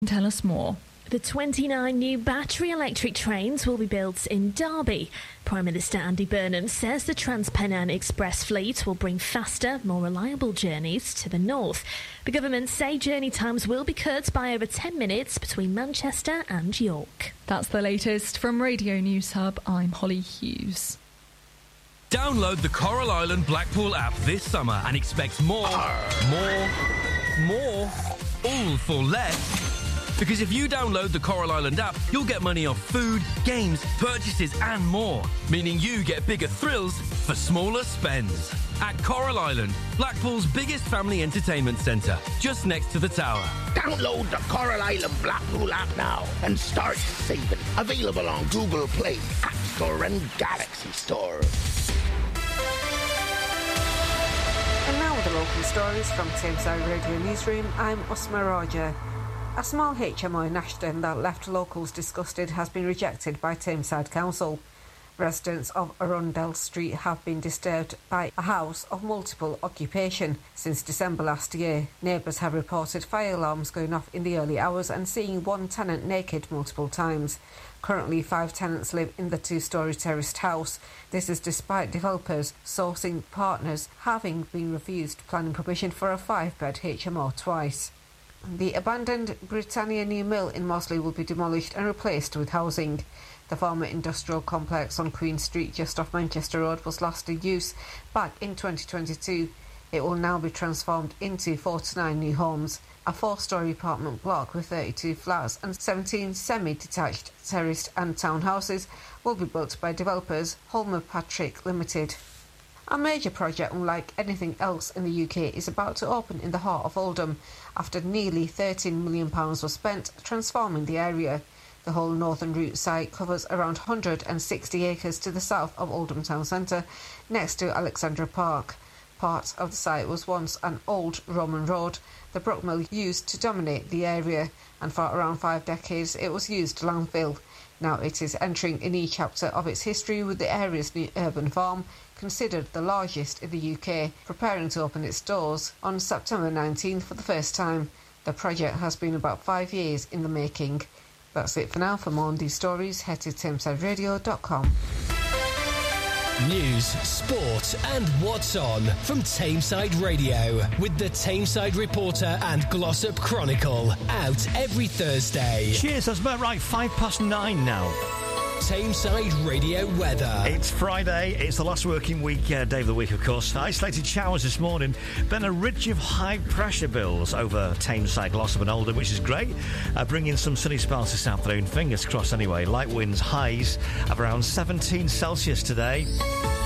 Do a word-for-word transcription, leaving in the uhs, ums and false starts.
Tell us more. The twenty-nine new battery electric trains will be built in Derby. Prime Minister Andy Burnham says the Transpennine Express fleet will bring faster, more reliable journeys to the north. The government say journey times will be cut by over ten minutes between Manchester and York. That's the latest from Radio News Hub. I'm Holly Hughes. Download the Coral Island Blackpool app this summer and expect more, more, more, all for less. Because if you download the Coral Island app, you'll get money off food, games, purchases and more. Meaning you get bigger thrills for smaller spends. At Coral Island, Blackpool's biggest family entertainment centre, just next to the tower. Download the Coral Island Blackpool app now and start saving. Available on Google Play, App Store and Galaxy Store. And now with the local stories from Tameside Radio Newsroom, I'm Usma Roger. A small H M O in Ashton that left locals disgusted has been rejected by Tameside Council. Residents of Arundel Street have been disturbed by a house of multiple occupation since December last year. Neighbours have reported fire alarms going off in the early hours and seeing one tenant naked multiple times. Currently, five tenants live in the two-storey terraced house. This is despite developers sourcing partners having been refused planning permission for a five-bed H M O twice. The abandoned Britannia New Mill in Mosley will be demolished and replaced with housing. The former industrial complex on Queen Street just off Manchester Road was last in use back in twenty twenty-two. It will now be transformed into forty-nine new homes. A four-storey apartment block with thirty-two flats and seventeen semi-detached terraced and townhouses will be built by developers Holmer Patrick Limited. A major project unlike anything else in the U K is about to open in the heart of Oldham after nearly thirteen million pounds was spent transforming the area. The whole Northern Route site covers around one hundred sixty acres to the south of Oldham Town Centre, next to Alexandra Park. Part of the site was once an old Roman road the Brook Mill used to dominate the area, and for around five decades it was used to landfill. Now it is entering a new chapter of its history with the area's new urban farm, considered the largest in the U K, preparing to open its doors on September nineteenth for the first time. The project has been about five years in the making. That's it for now. For more on these stories, head to tameside radio dot com. News, sport and what's on from Tameside Radio with the Tameside Reporter and Glossop Chronicle, out every Thursday. Cheers, that's about right, five past nine now. Tameside Radio weather. It's Friday, it's the last working week, uh, day of the week, of course. Isolated showers this morning, then a ridge of high pressure bills over Tameside, Glossop and Oldham, which is great. Uh, bringing some sunny spells this afternoon, fingers crossed anyway. Light winds, highs of around seventeen Celsius today.